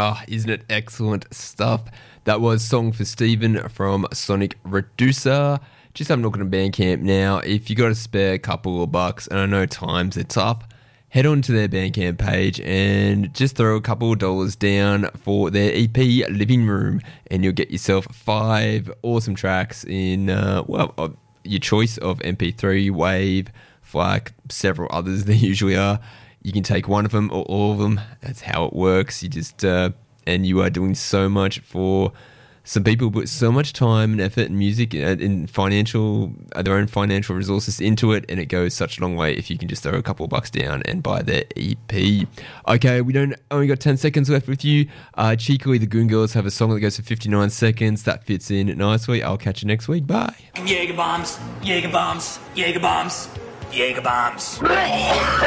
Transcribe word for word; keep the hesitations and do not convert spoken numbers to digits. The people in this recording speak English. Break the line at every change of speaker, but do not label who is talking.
Ah, isn't it excellent stuff? That was Song for Steven from Sonic Reducer. Just having a look at Bandcamp now. If you got a spare couple of bucks, and I know times are tough, head on to their Bandcamp page and just throw a couple of dollars down for their E P Living Room, and you'll get yourself five awesome tracks in, uh, well, uh, your choice of M P three, WAV, FLAC, several others there usually are. You can take one of them or all of them. That's how it works. You just, uh, and you are doing so much for some people put so much time and effort and music and, and financial, uh, their own financial resources into it, and it goes such a long way if you can just throw a couple of bucks down and buy their E P. Okay, we don't only got ten seconds left with you. Uh, cheekily, the Goon Girls have a song that goes for fifty-nine seconds. That fits in nicely. I'll catch you next week. Bye.
Jaeger bombs, Jaeger bombs, Jaeger bombs, Jaeger bombs.